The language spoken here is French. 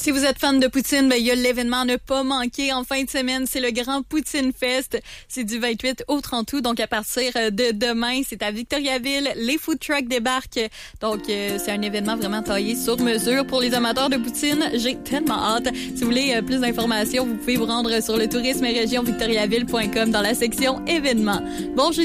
Si vous êtes fan de poutine, il y a l'événement à ne pas manquer en fin de semaine. C'est le Grand Poutine Fest. C'est du 28 au 30 août. Donc, à partir de demain, c'est à Victoriaville. Les food trucks débarquent. Donc, c'est un événement vraiment taillé sur mesure pour les amateurs de poutine. J'ai tellement hâte. Si vous voulez plus d'informations, vous pouvez vous rendre sur le tourisme-région-victoriaville.com dans la section événements. Bon jeudi.